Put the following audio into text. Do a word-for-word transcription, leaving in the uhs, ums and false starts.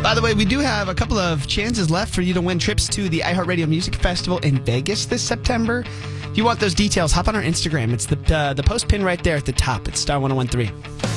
By the way, we do have a couple of chances left for you to win trips to the iHeartRadio Music Festival in Vegas this September. If you want those details, hop on our Instagram. It's the uh, the post pin right there at the top. It's Star one oh one three.